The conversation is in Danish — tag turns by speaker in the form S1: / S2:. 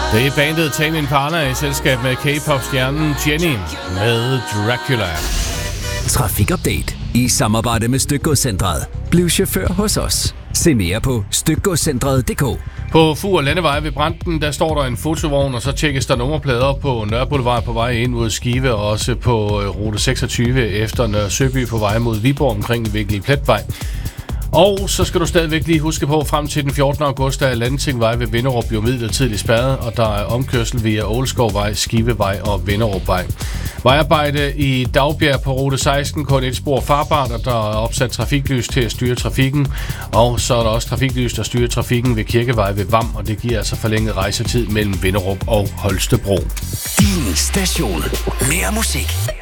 S1: Det er bandet Tame Impala i selskab med K-pop-stjernen Jennie med Dracula.
S2: Trafikupdate i samarbejde med Stykgodscentret. Bliv chauffør hos os. Se mere på stykgodscentret.dk.
S1: På Fur Landevej ved Branden, der står der en fotovogn, og så tjekkes der nummerplader på Nørreboulevard på vej ind mod Skive, og også på rute 26 efter Nørre Søby på vej mod Viborg omkring Vikkel Pletvej. Og så skal du stadigvæk lige huske på, frem til den 14. august er Landsingvej ved Vinderup jo midlertidigt spærret, og der er omkørsel via Ålskovvej, Skivevej og Vinderupvej. Vejarbejde i Dagbjerg på rute 16, kun et spor farbart, og der er opsat trafiklys til at styre trafikken. Og så er der også trafiklys, der styrer trafikken ved Kirkevej ved Vam, og det giver altså forlænget rejsetid mellem Vinderup og Holstebro.
S2: Din station. Mere musik.